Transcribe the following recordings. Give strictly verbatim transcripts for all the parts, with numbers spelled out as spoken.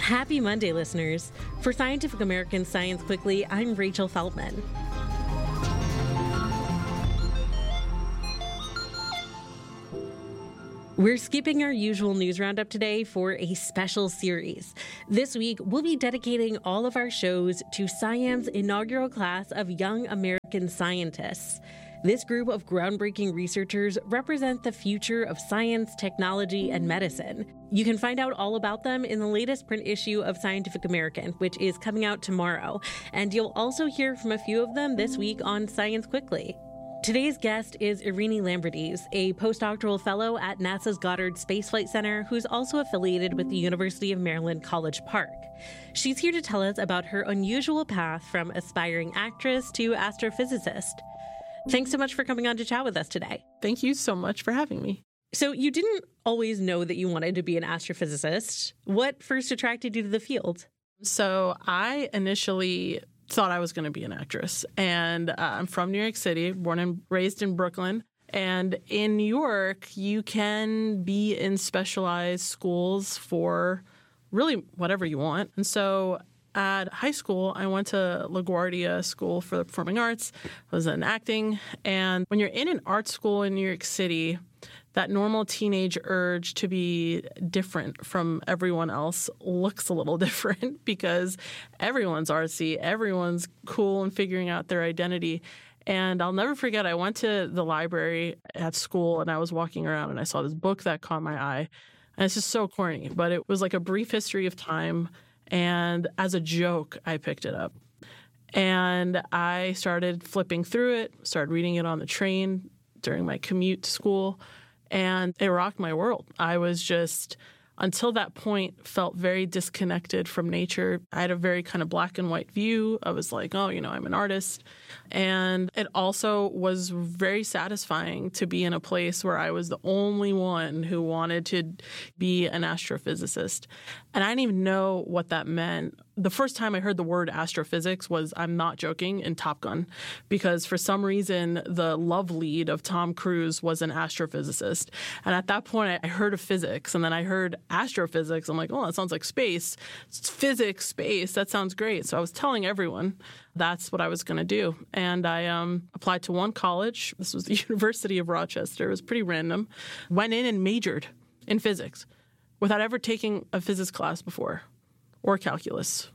Happy Monday, listeners. For Scientific American Science Quickly, I'm Rachel Feldman. We're skipping our usual news roundup today for a special series. This week, we'll be dedicating all of our shows to SciAM's inaugural class of young American scientists. This group of groundbreaking researchers represent the future of science, technology, and medicine. You can find out all about them in the latest print issue of Scientific American, which is coming out tomorrow. And you'll also hear from a few of them this week on Science Quickly. Today's guest is Irini Lambrinidis, a postdoctoral fellow at NASA's Goddard Space Flight Center, who's also affiliated with the University of Maryland College Park. She's here to tell us about her unusual path from aspiring actress to astrophysicist. Thanks so much for coming on to chat with us today. Thank you so much for having me. So you didn't always know that you wanted to be an astrophysicist. What first attracted you to the field? So I initially thought I was going to be an actress. And uh, I'm from New York City, born and raised in Brooklyn. And in New York, you can be in specialized schools for really whatever you want. And so at high school, I went to LaGuardia School for the Performing Arts. I was in acting. And when you're in an art school in New York City, that normal teenage urge to be different from everyone else looks a little different because everyone's artsy, everyone's cool and figuring out their identity. And I'll never forget, I went to the library at school and I was walking around and I saw this book that caught my eye. And it's just so corny, but it was like a brief history of time. And as a joke, I picked it up. And I started flipping through it, started reading it on the train during my commute to school. And it rocked my world. I was just, until that point, felt very disconnected from nature. I had a very kind of black and white view. I was like, oh, you know, I'm an artist. And it also was very satisfying to be in a place where I was the only one who wanted to be an astrophysicist. And I didn't even know what that meant. The first time I heard the word astrophysics was, I'm not joking, in Top Gun, because for some reason the love lead of Tom Cruise was an astrophysicist. And at that point I heard of physics and then I heard astrophysics. I'm like, oh, that sounds like space. It's physics, space. That sounds great. So I was telling everyone that's what I was going to do. And I um, applied to one college. This was the University of Rochester. It was pretty random. Went in and majored in physics without ever taking a physics class before or calculus.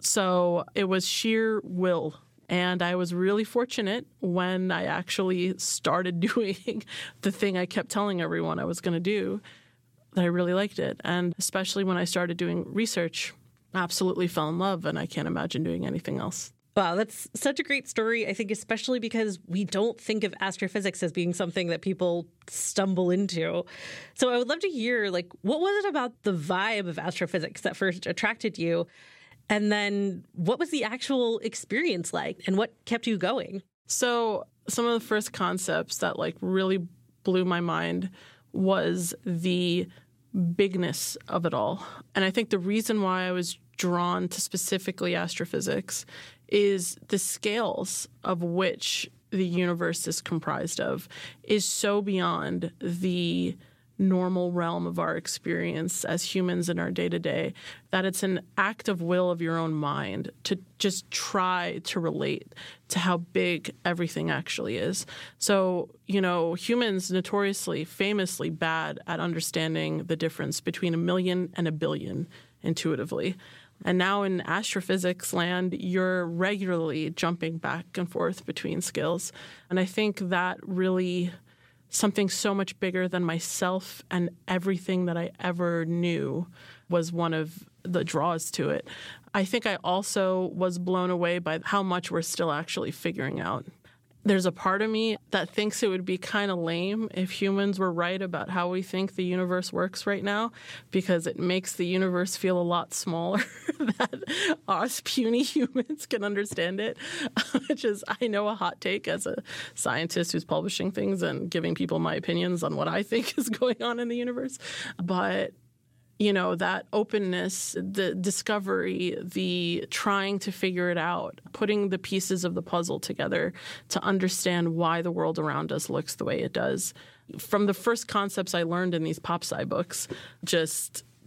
So it was sheer will. And I was really fortunate when I actually started doing the thing I kept telling everyone I was going to do, that I really liked it. And especially when I started doing research, I absolutely fell in love, and I can't imagine doing anything else. Wow, that's such a great story, I think, especially because we don't think of astrophysics as being something that people stumble into. So I would love to hear, like, what was it about the vibe of astrophysics that first attracted you? And then what was the actual experience like and what kept you going? So some of the first concepts that, like, really blew my mind was the bigness of it all. And I think the reason why I was drawn to specifically astrophysics is the scales of which the universe is comprised of is so beyond the normal realm of our experience as humans in our day-to-day that it's an act of will of your own mind to just try to relate to how big everything actually is. So, you know, humans notoriously, famously bad at understanding the difference between a million and a billion intuitively. And now in astrophysics land, you're regularly jumping back and forth between scales. And I think that really something so much bigger than myself and everything that I ever knew was one of the draws to it. I think I also was blown away by how much we're still actually figuring out. There's a part of me that thinks it would be kind of lame if humans were right about how we think the universe works right now, because it makes the universe feel a lot smaller that us puny humans can understand it, which is, I know, a hot take as a scientist who's publishing things and giving people my opinions on what I think is going on in the universe. But you know, that openness, the discovery, the trying to figure it out, putting the pieces of the puzzle together to understand why the world around us looks the way it does. From the first concepts I learned in these pop sci books, just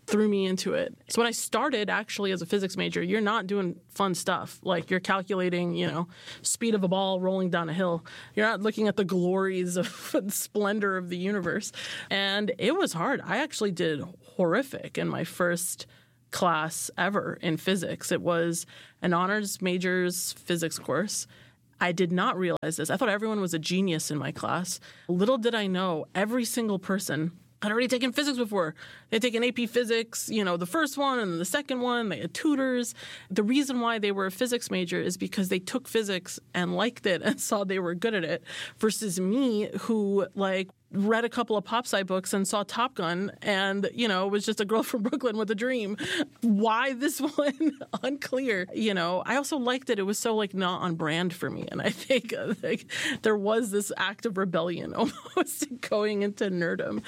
threw me into it. So when I started actually as a physics major, you're not doing fun stuff. Like you're calculating, you know, speed of a ball rolling down a hill. You're not looking at the glories of the splendor of the universe. And it was hard. I actually did horrific in my first class ever in physics. It was an honors majors physics course. I did not realize this. I thought everyone was a genius in my class. Little did I know, every single person I'd already taken physics before. They'd taken A P Physics, you know, the first one and the second one. They had tutors. The reason why they were a physics major is because they took physics and liked it and saw they were good at it, versus me, who, like, read a couple of pop sci books and saw Top Gun and, you know, was just a girl from Brooklyn with a dream. Why this one? Unclear. You know, I also liked that it was so, like, not on brand for me. And I think uh, like, there was this act of rebellion almost going into nerdom.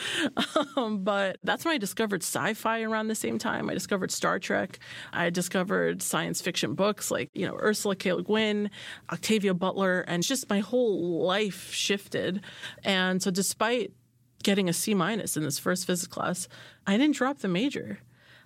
Um, but that's when I discovered sci-fi around the same time. I discovered Star Trek. I discovered science fiction books like, you know, Ursula K. Le Guin, Octavia Butler, and just my whole life shifted. And so despite getting a C minus in this first physics class, I didn't drop the major.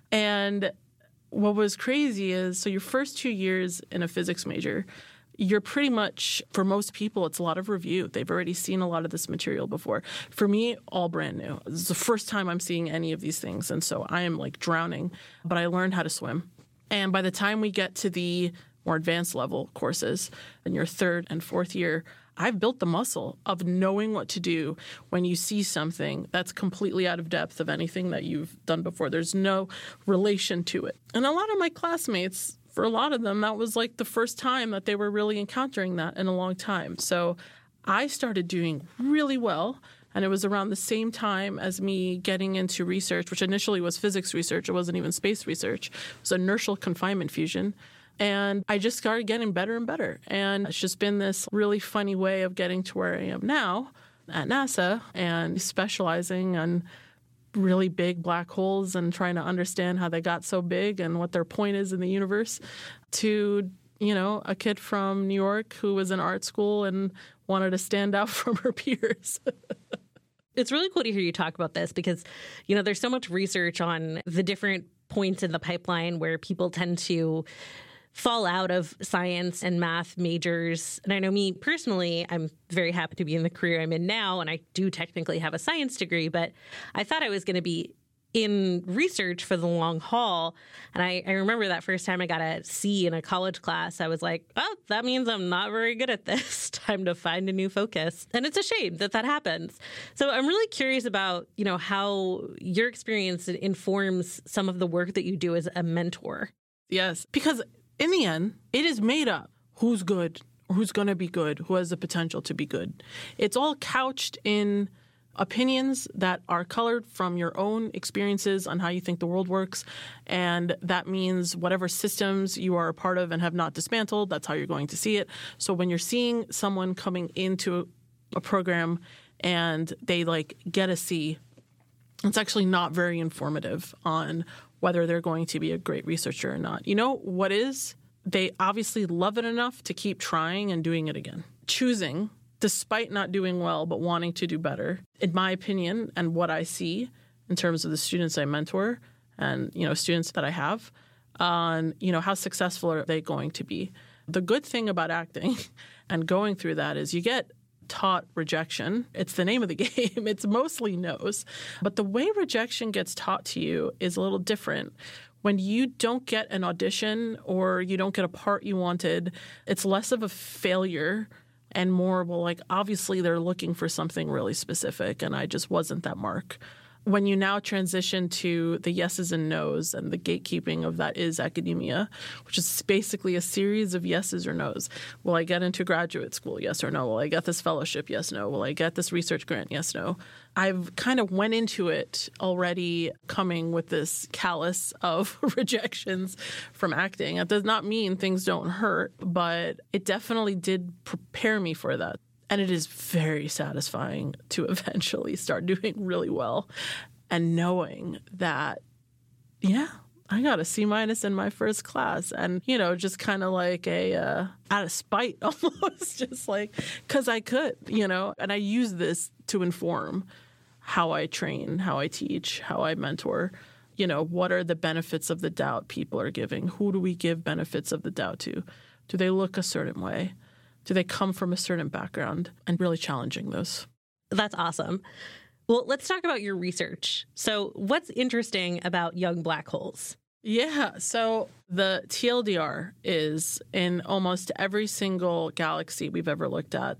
And what was crazy is, so your first two years in a physics major, you're pretty much, for most people, it's a lot of review. They've already seen a lot of this material before. For me, all brand new. This is the first time I'm seeing any of these things. And so I am like drowning, but I learned how to swim. And by the time we get to the more advanced level courses in your third and fourth year, I've built the muscle of knowing what to do when you see something that's completely out of depth of anything that you've done before. There's no relation to it. And a lot of my classmates, for a lot of them, that was like the first time that they were really encountering that in a long time. So I started doing really well. And it was around the same time as me getting into research, which initially was physics research. It wasn't even space research. It was inertial confinement fusion. And I just started getting better and better. And it's just been this really funny way of getting to where I am now at NASA and specializing on really big black holes and trying to understand how they got so big and what their point is in the universe, to, you know, a kid from New York who was in art school and wanted to stand out from her peers. It's really cool to hear you talk about this because, you know, there's so much research on the different points in the pipeline where people tend to fall out of science and math majors. And I know me personally, I'm very happy to be in the career I'm in now, and I do technically have a science degree, but I thought I was going to be in research for the long haul. And I, I remember that first time I got a C in a college class, I was like, oh, that means I'm not very good at this. Time to find a new focus. And it's a shame that that happens. So I'm really curious about, you know, how your experience informs some of the work that you do as a mentor. Yes, because in the end, it is made up who's good, or who's going to be good, who has the potential to be good. It's all couched in opinions that are colored from your own experiences on how you think the world works. And that means whatever systems you are a part of and have not dismantled, that's how you're going to see it. So when you're seeing someone coming into a program and they like get a C, it's actually not very informative on whether they're going to be a great researcher or not. You know what is? They obviously love it enough to keep trying and doing it again. Choosing, despite not doing well, but wanting to do better, in my opinion, and what I see in terms of the students I mentor and, you know, students that I have, on, you know, how successful are they going to be. The good thing about acting and going through that is you get taught rejection. It's the name of the game. It's mostly no's. But the way rejection gets taught to you is a little different. When you don't get an audition or you don't get a part you wanted, it's less of a failure and more, well, like, obviously they're looking for something really specific and I just wasn't that mark. When you now transition to the yeses and nos and the gatekeeping of that is academia, which is basically a series of yeses or nos. Will I get into graduate school? Yes or no. Will I get this fellowship? Yes, no. Will I get this research grant? Yes, no. I've kind of went into it already coming with this callus of rejections from acting. It does not mean things don't hurt, but it definitely did prepare me for that. And it is very satisfying to eventually start doing really well and knowing that, yeah, I got a C minus in my first class. And, you know, just kind of like a, uh, out of spite almost, just like, because I could, you know, and I use this to inform how I train, how I teach, how I mentor. you know, what are the benefits of the doubt people are giving? Who do we give benefits of the doubt to? Do they look a certain way? Do they come from a certain background? And really challenging those. That's awesome. Well, let's talk about your research. So what's interesting about young black holes? Yeah, so the T L D R is in almost every single galaxy we've ever looked at.